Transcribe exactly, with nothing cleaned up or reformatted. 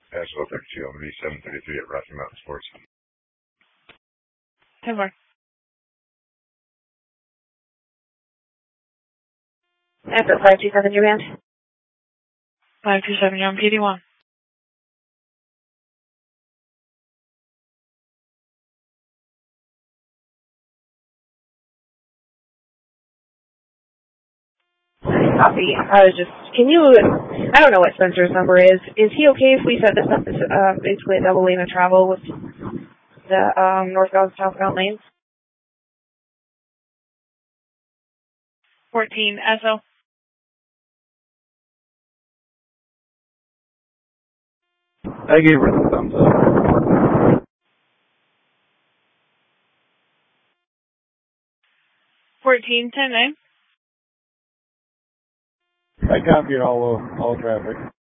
Asheville thirty-two, I'm going to be seven thirty-three at Rocky Mountain Sports. ten more. After five two seven, your band. five two seven, you're on P D one. Copy. I was just, can you, I don't know what Spencer's number is. Is he okay if we set this up as uh, basically a double lane of travel with the um, northbound, southbound lanes? fourteen, S O. I gave her the thumbs up. fourteen, ten nine. I copied all, all traffic.